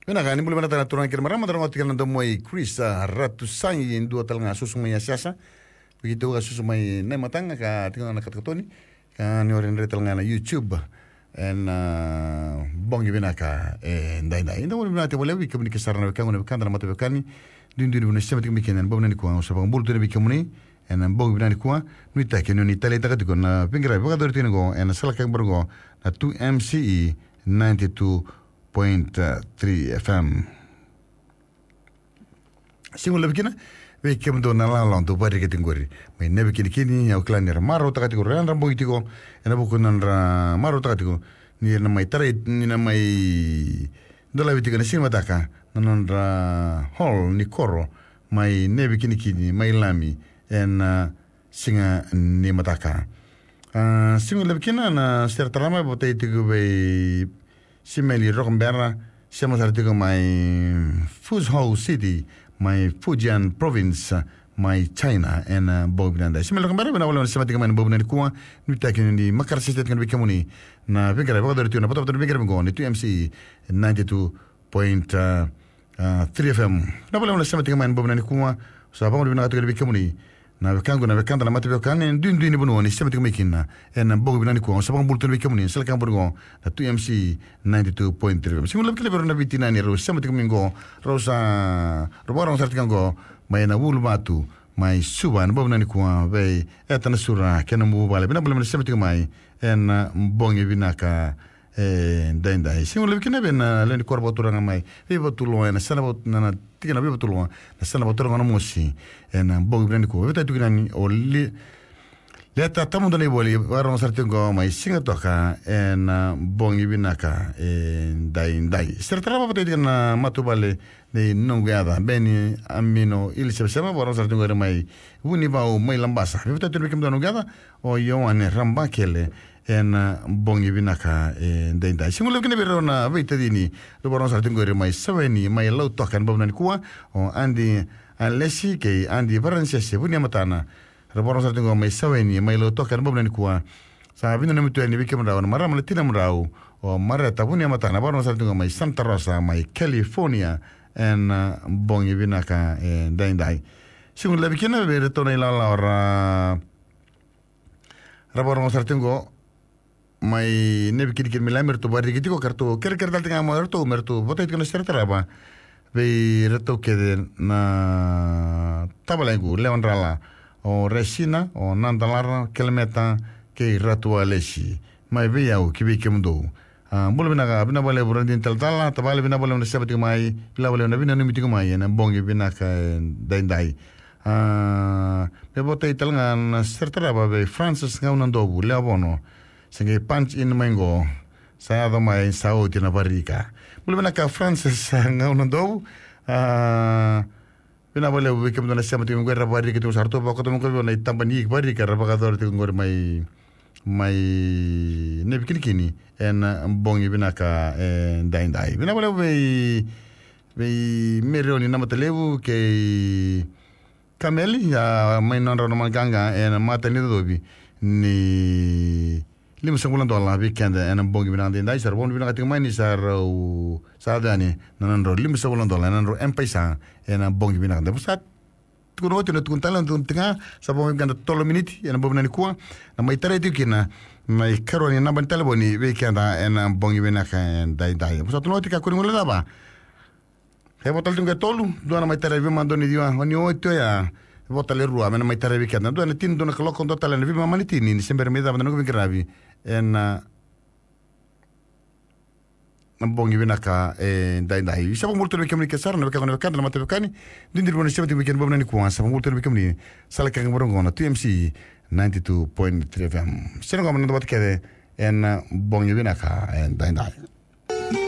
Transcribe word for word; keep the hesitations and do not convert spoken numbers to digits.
Bina ka ni bulu mana tanah turun kira marama tanah matikan nando moi Chris ratu sangi yang dua talanga susu mai asiasa begitu ka susu mai ne matanga ka tinggal nak katoni ka ni orang re talanga na YouTube en bongi bina ka e ndai ndai ndo bina te boleh wik kemuni kesarana ka ngone kan mata bekani din din bina sema tikmi kenan bomna ni ko so bang bulu te bikemuni en bongi bina ni ko ni ta ke ni tale ta ka tikon pingra ba dor tinago en sala ka borgo na two M C E ninety-two point three F M. Singun lebih kena, bekem do nala lang tu bari ketinggori. Main nebe kini kini au klan nera maro tak katiko ran rambo itiko, ena buku nara maro tak katiko. Ni namai tarai ni namai dola bitiko na singa mataka, nanandra hall ni koro, mai nebe kini kini mai lami en singa ni mataka. Singun lebih kena na sertarama botai itiko bei Simeli Rockambera, siamo artigo my Fuzhou City, my Fujian province, my China, and uh, Bobinanda. Simeli Rockambera, when I was sematic man Bobinanda Kua, we take in the Makar System can become money. Now, we got a other tune, but of the bigger go on the two M C ninety-two point three F M. No one was sematic man Bobinanda Kua, so I want to become money. Na wekangu na wekanda na mate wekane ndui ndui ni bunu ni sema tikimikina en bogo binani ko sabang bulton wekamuni sel kan burgo na two M C ninety-two point three singulo kile berona bitina ni ro sema tikimingo rosa robaro sartikango mai na wulbatu mai suban bogo binani ko be etana sura kenamu bale bina bule sema tikimai en bongi binaka eh denda singulo kile bena leni korbo turanga mai vivo tulo en sana bot na tigana vivo tulo na sana bot turanga mosi en bongi binani ko veta tukinani o li leta tamu dani boli waro sartingo mai singa toka en bongi binaka en dai dai sertara ba tigana matubale de nongada beni amino il se sema waro sartingo mai wuni ba o mai lambasa veta tukinani nongada o yo ane ramba kele en bongi binaka en dai dai singulo kene berona veta dini lo waro sartingo mai saveni mai lo tokan bobnani kuwa o andi Alesi ke andi baransia se bunia matana raboro sa tingo mai saweni mai lo tokan bobna ni kuwa sa bino na mitu ni bikem rawo mara mala tina mrau o mara ta bunia matana baro sa tingo mai Santa Rosa mai California en bongi binaka en dai dai sigun la bikena be retona la la ora raboro sa tingo mai ne bikini kin milamer to bari kitiko karto ker ker dal tinga mo erto merto botai tinga serta ba Bei reto que na tabalengu leon rala o resina o nandalara kelmeta ke ratu alesi mai via o kibi kemdo a bolo bina bina bale burandin taltala tabale bina bale sabati mai bila bale bina numiti mai na bongi bina ka dai dai a be botei talngan sertara ba be Francis ngaunando bu leobono senge punch in mango saya do mai saúde na barriga bulu na ka Francis nga unando ah bina bole u ke mona sema tingo guerra barriga tu sarto ba ko to ko na tambani barriga rabagador tingo ngor mai mai ne bikini en bongi bina ka en dai dai bina bole be be meroni na matelevu ke kameli ya mai non rono manganga en matani dobi ni Lima sebulan dolar weekend en bongi bina dai sar bongi bina kating mai ni sar u sadani nanandro lima sebulan dolar nanandro empaisa en bongi bina de pusat kuno tino tukun talan tun tinga sa bongi bina tolo minute en bongi bina kuwa na mai tare tikina mai karoni na ban telefoni weekend en bongi bina kan dai dai pusat no tika kuno la ba he botal tunga tolu do na mai tare vi mandoni diwa oni oito ya Votale rua, mena mai tare weekend. Do na tin do na kolok kondo tala na vi mama litini ni sember meda na ko gravi. En na bongi binaka e dai dai. Sa molto le kemni kesar na ka na ka na mate kani. Dindir bona sebati weekend bona ni kuan sa molto le kemni. Sala ka ngorongo na two M C ninety-two point three F M. Sino ko na do bat kede en bongi binaka en dai dai.